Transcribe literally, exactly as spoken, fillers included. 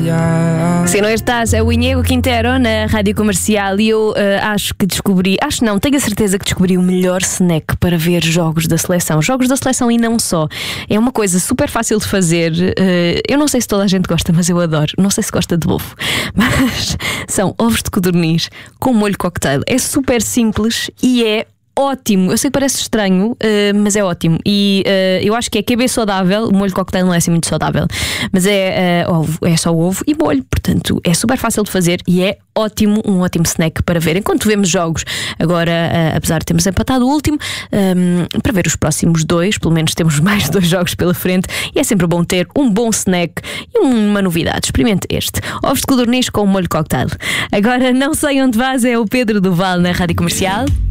Se não estás, é o Iñigo Quintero na Rádio Comercial. E eu uh, acho que descobri, acho não, tenho a certeza que descobri o melhor snack para ver jogos da seleção. Jogos da seleção e não só. É uma coisa super fácil de fazer. uh, Eu não sei se toda a gente gosta, mas eu adoro. Não sei se gosta de ovo, mas são ovos de codorniz com molho cocktail. É super simples e é ótimo. Eu sei que parece estranho, uh, mas é ótimo. E uh, eu acho que é que é bem saudável. O molho cocktail não é assim muito saudável, mas é, uh, ovo, é só ovo e molho. Portanto, é super fácil de fazer e é ótimo, um ótimo snack para ver enquanto vemos jogos. Agora, uh, apesar de termos empatado o último, um, para ver os próximos dois, pelo menos temos mais dois jogos pela frente. E é sempre bom ter um bom snack e uma novidade. Experimente este: ovos de codorniz com molho cocktail. Agora, não sei onde vais, é o Pedro Duval na Rádio Comercial.